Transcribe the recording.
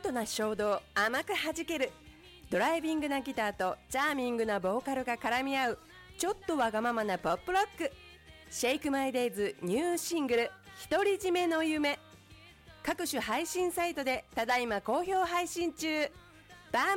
トな衝動甘く弾ける、ドライビングなギターとチャーミングなボーカルが絡み合うちょっとわがままなポップロック、シェイクマイデイズニューシングル独り占めの夢、各種配信サイトでただいま好評配信中。バー